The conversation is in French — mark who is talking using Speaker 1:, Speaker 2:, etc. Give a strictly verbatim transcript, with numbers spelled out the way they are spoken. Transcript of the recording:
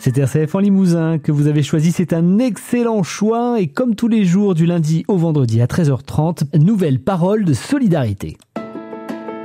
Speaker 1: C'est R C F en Limousin que vous avez choisi, c'est un excellent choix et comme tous les jours du lundi au vendredi à treize heures trente, nouvelle parole de solidarité.